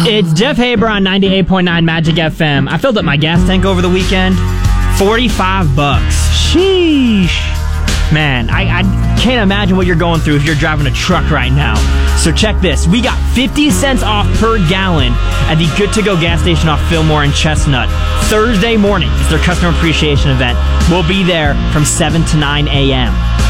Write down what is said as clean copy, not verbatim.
It's Jeff Haber on 98.9 Magic FM. I filled up my gas tank over the weekend. $45. Sheesh. Man, I can't imagine what you're going through if you're driving a truck right now. So check this. We got 50 cents off per gallon at the Good To Go gas station off Fillmore and Chestnut. Thursday morning is their customer appreciation event. We'll be there from 7 to 9 a.m.